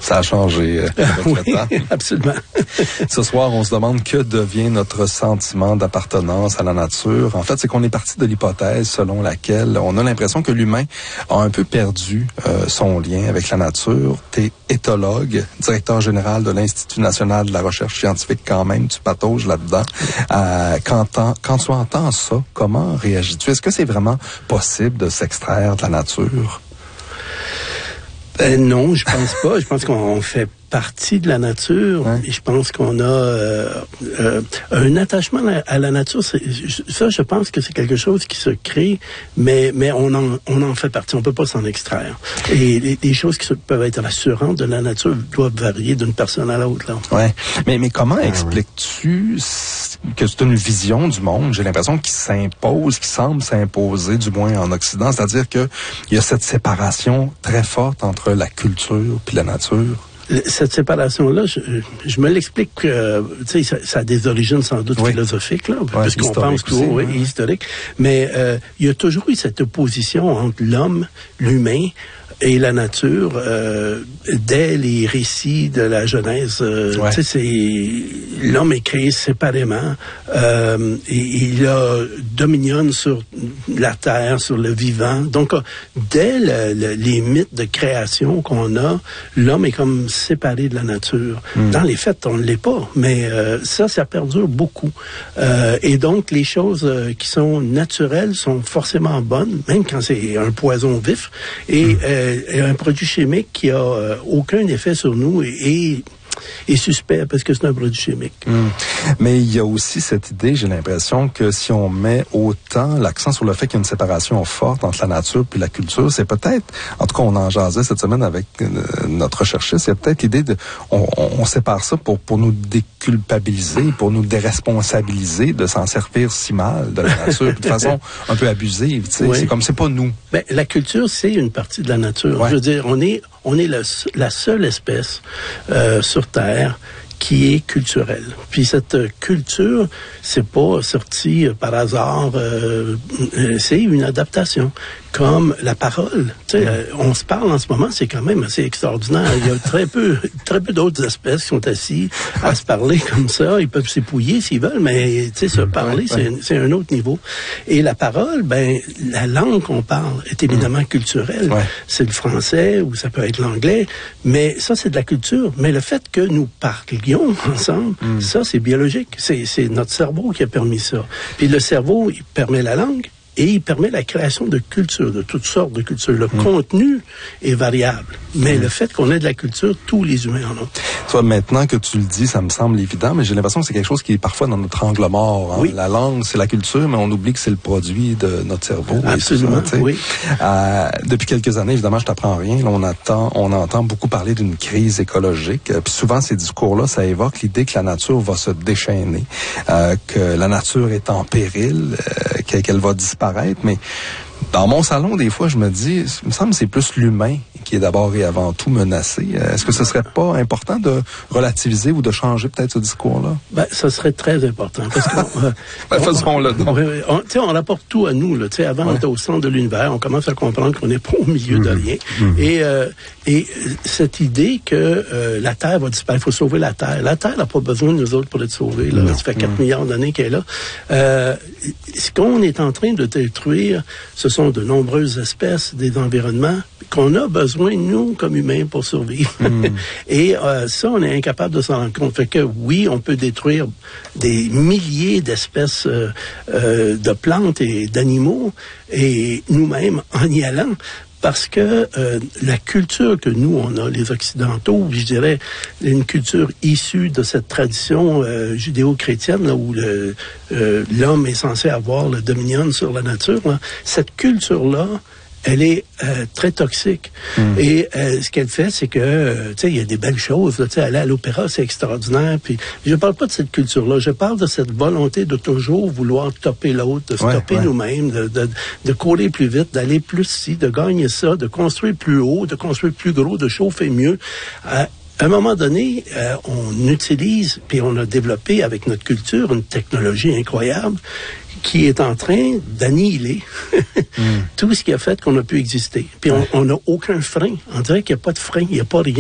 Ça a changé avec le temps. Absolument. Ce soir, on se demande que devient notre sentiment d'appartenance à la nature. En fait, c'est qu'on est parti de l'hypothèse selon laquelle on a l'impression que l'humain a un peu perdu son lien avec la nature. T'es éthologue, directeur général de l'Institut national de la recherche scientifique quand même, tu patauges là-dedans. Quand tu entends ça, comment réagis-tu? Est-ce que c'est vraiment possible de s'extraire de la nature? Non, je pense pas. Je pense qu'on fait partie de la nature. Hein? Et je pense qu'on a un attachement à la nature. Ça, je pense que c'est quelque chose qui se crée, mais on en fait partie. On peut pas s'en extraire. Et les choses qui peuvent être rassurantes de la nature doivent varier d'une personne à l'autre. Là. Ouais. Mais comment expliques-tu que c'est une vision du monde, j'ai l'impression, qui semble s'imposer, du moins en Occident, c'est-à-dire que il y a cette séparation très forte entre la culture puis la nature? Cette séparation-là, je me l'explique, tu sais, ça a des origines sans doute philosophiques, là, parce qu'on pense tout historique, mais il y a toujours eu cette opposition entre l'homme, l'humain, et la nature, dès les récits de la Genèse, tu sais, l'homme est créé séparément, et il dominionne sur la terre, sur le vivant. Donc, dès les mythes de création qu'on a, l'homme est comme séparé de la nature. Dans les faits, on ne l'est pas, mais ça perdure beaucoup. Et donc, les choses qui sont naturelles sont forcément bonnes, même quand c'est un poison vif, et un produit chimique qui a aucun effet sur nous est suspect parce que c'est un produit chimique. Mais il y a aussi cette idée, j'ai l'impression, que si on met autant l'accent sur le fait qu'il y a une séparation forte entre la nature puis la culture, c'est peut-être, en tout cas on en jasait cette semaine avec notre recherchiste, il y a peut-être l'idée de, on sépare ça pour nous déculpabiliser, pour nous déresponsabiliser de s'en servir si mal de la nature, de façon un peu abusive, tu sais, c'est comme c'est pas nous. Ben, la culture, c'est une partie de la nature. Je veux dire, on est la seule espèce sur Terre qui est culturelle. Puis cette culture, c'est pas sorti par hasard, c'est une adaptation. Comme la parole. Tu sais, on se parle en ce moment, c'est quand même assez extraordinaire. Il y a très peu d'autres espèces qui sont assis à se parler comme ça. Ils peuvent s'épouiller s'ils veulent, mais tu sais, se parler, c'est un autre niveau. Et la parole, ben, la langue qu'on parle est évidemment culturelle. C'est le français ou ça peut être l'anglais, mais ça, c'est de la culture. Mais le fait que nous parlions ensemble, ça, c'est biologique. C'est notre cerveau qui a permis ça. Puis le cerveau, il permet la langue. Et il permet la création de cultures, de toutes sortes de cultures. Le contenu est variable, mais le fait qu'on ait de la culture, tous les humains en ont. Toi, maintenant que tu le dis, ça me semble évident, mais j'ai l'impression que c'est quelque chose qui est parfois dans notre angle mort. Hein? La langue, c'est la culture, mais on oublie que c'est le produit de notre cerveau. Absolument, oui. Depuis quelques années, évidemment, je t'apprends rien. Là, on entend beaucoup parler d'une crise écologique. Puis souvent, ces discours-là, ça évoque l'idée que la nature va se déchaîner, que la nature est en péril, qu'elle va disparaître. Mais dans mon salon, des fois, je me dis, il me semble que c'est plus l'humain qui est d'abord et avant tout menacé. Est-ce que ce serait pas important de relativiser ou de changer peut-être ce discours-là? Ben, ça serait très important. Parce que faisons-le donc. On rapporte tout à nous. Là, avant, on était au centre de l'univers. On commence à comprendre qu'on n'est pas au milieu de rien. Et cette idée que la Terre va disparaître, il faut sauver la Terre. La Terre n'a pas besoin de nous autres pour être sauvée. Là. Ça fait 4 milliards d'années qu'elle est là. Ce qu'on est en train de détruire, ce sont de nombreuses espèces, des environnements qu'on a besoin, nous, comme humains, pour survivre. Et ça, on est incapable de s'en rendre compte. Fait que oui, on peut détruire des milliers d'espèces de plantes et d'animaux, et nous-mêmes, en y allant, parce que la culture que nous, on a, les Occidentaux, je dirais, une culture issue de cette tradition judéo-chrétienne, là, où l'homme est censé avoir le dominion sur la nature, là, cette culture-là, elle est très toxique. Et ce qu'elle fait, c'est que, tu sais, il y a des belles choses. Tu sais, aller à l'opéra, c'est extraordinaire. Puis, je parle pas de cette culture-là. Je parle de cette volonté de toujours vouloir topper l'autre, de se topper nous-mêmes, de courir plus vite, d'aller plus ci, de gagner ça, de construire plus haut, de construire plus gros, de chauffer mieux. À un moment donné, on utilise, puis on a développé avec notre culture une technologie incroyable qui est en train d'annihiler tout ce qui a fait qu'on a pu exister. Puis on n'a aucun frein. On dirait qu'il n'y a pas de frein, il n'y a pas rien.